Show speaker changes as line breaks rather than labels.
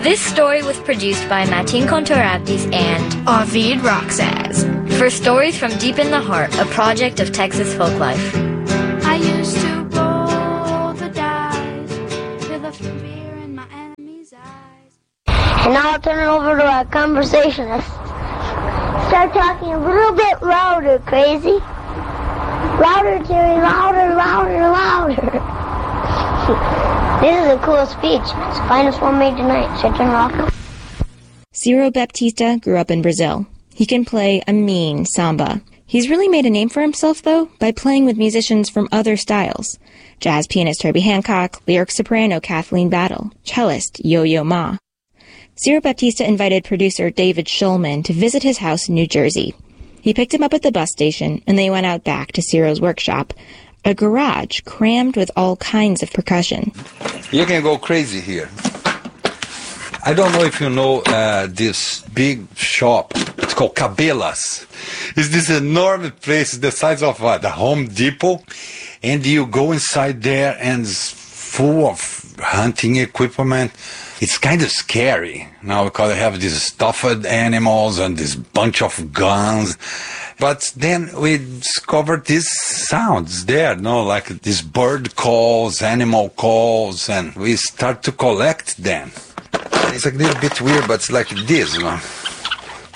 This story was produced by Matin Kontoraptis and
Ovid Roxas
for Stories from Deep in the Heart, a project of Texas Folklife.
I used to roll the dice with a fear in my enemy's eyes.
And now I'll turn it over to our conversationist. Start talking a little bit louder, Crazy. Louder, Terry, louder, louder, louder. This is a cool speech. It's the finest one made tonight. Should I turn it off?
Ciro Baptista grew up in Brazil. He can play a mean samba. He's really made a name for himself, though, by playing with musicians from other styles. Jazz pianist Herbie Hancock, lyric soprano Kathleen Battle, cellist Yo-Yo Ma. Ciro Baptista invited producer David Shulman to visit his house in New Jersey. He picked him up at the bus station, and they went out back to Ciro's workshop, a garage crammed with all kinds of percussion.
You can go crazy here. I don't know if you know this big shop. It's called Cabela's. It's this enormous place the size of the Home Depot. And you go inside there and it's full of hunting equipment. It's kind of scary now because they have these stuffed animals and this bunch of guns. But then we discovered these sounds there, like these bird calls, animal calls, and we start to collect them. It's a little bit weird, but it's like this,